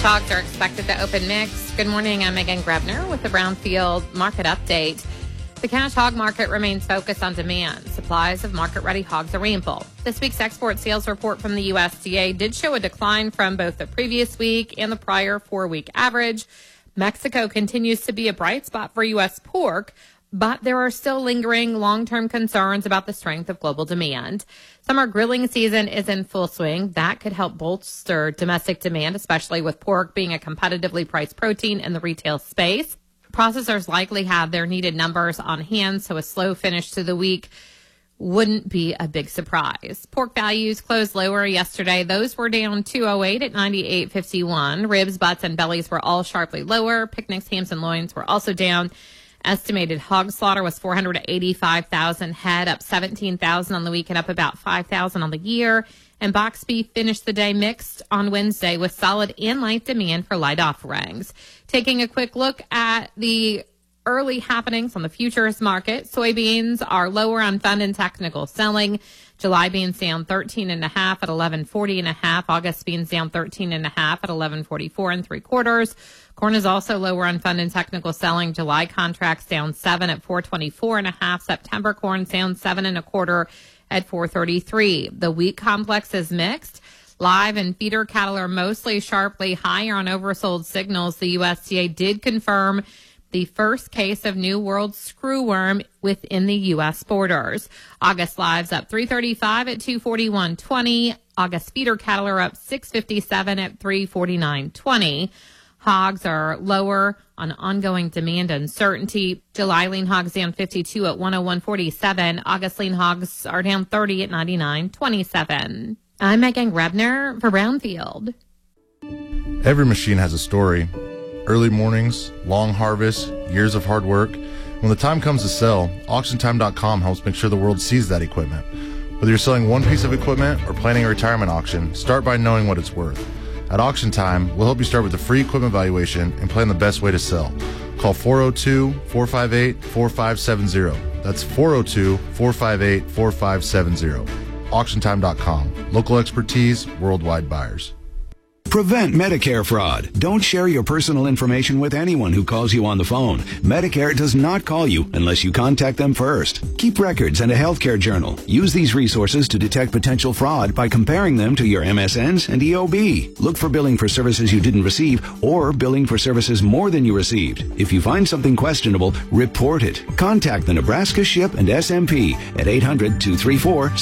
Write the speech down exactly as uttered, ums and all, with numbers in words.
Cash hogs are expected to open mixed. Good morning, I'm Megan Grebner with the Brownfield Market Update. The cash hog market remains focused on demand. Supplies of market-ready hogs are ample. This week's export sales report from the U S D A did show a decline from both the previous week and the prior four-week average. Mexico continues to be a bright spot for U S pork, but there are still lingering long-term concerns about the strength of global demand. Summer grilling season is in full swing. That could help bolster domestic demand, especially with pork being a competitively priced protein in the retail space. Processors likely have their needed numbers on hand, so a slow finish to the week wouldn't be a big surprise. Pork values closed lower yesterday. Those were down two oh eight at ninety-eight fifty-one. Ribs, butts, and bellies were all sharply lower. Picnics, hams, and loins were also down. Estimated hog slaughter was four hundred eighty-five thousand head, up seventeen thousand on the week and up about five thousand on the year. And box beef finished the day mixed on Wednesday with solid and light demand for light offerings. Taking a quick look at the early happenings on the futures market, soybeans are lower on fund and technical selling. July beans down thirteen and a half at eleven forty and a half. August beans down thirteen and a half at eleven forty-four and three quarters. Corn is also lower on fund and technical selling. July contracts down seven at four twenty-four and a half. September corn down seven and a quarter at four thirty-three. The wheat complex is mixed. Live and feeder cattle are mostly sharply higher on oversold signals. The U S D A did confirm the first case of New World screwworm within the U S borders. August lives up three thirty-five at two forty-one twenty. August feeder cattle are up six fifty-seven at three forty-nine twenty. Hogs are lower on ongoing demand uncertainty. July lean hogs down fifty-two at one oh one forty-seven. August lean hogs are down thirty at ninety-nine twenty-seven. I'm Megan Grebner for Brownfield. Every machine has a story. Early mornings, long harvests, years of hard work. When the time comes to sell, auction time dot com helps make sure the world sees that equipment. Whether you're selling one piece of equipment or planning a retirement auction, start by knowing what it's worth. At Auction Time, we'll help you start with a free equipment valuation and plan the best way to sell. Call four oh two, four five eight, four five seven oh. That's four oh two, four five eight, four five seven oh. auction time dot com. Local expertise, worldwide buyers. Prevent Medicare fraud. Don't share your personal information with anyone who calls you on the phone. Medicare does not call you unless you contact them first. Keep records and a healthcare journal. Use these resources to detect potential fraud by comparing them to your M S Ns and E O B. Look for billing for services you didn't receive or billing for services more than you received. If you find something questionable, report it. Contact the Nebraska Ship and S M P at eight hundred, two three four,